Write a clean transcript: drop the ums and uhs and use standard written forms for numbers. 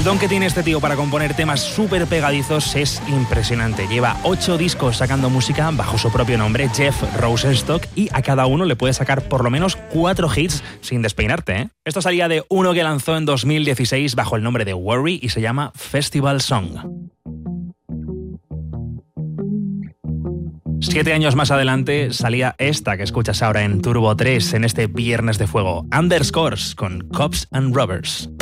El don que tiene este tío para componer temas súper pegadizos es impresionante. Lleva 8 discos sacando música bajo su propio nombre, Jeff Rosenstock, y a cada uno le puede sacar por lo menos 4 hits sin despeinarte, ¿eh? Esto salía de uno que lanzó en 2016 bajo el nombre de Worry y se llama Festival Song. 7 años más adelante salía esta que escuchas ahora en Turbo 3 en este Viernes de Fuego, Underscores con Cops and Robbers.